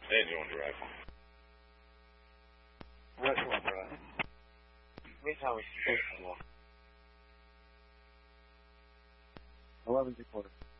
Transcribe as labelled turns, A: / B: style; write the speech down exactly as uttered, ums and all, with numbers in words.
A: Hey, do you want your rifle?
B: What one, bro?
C: Wait how we see this one.
B: Eleven three quarter.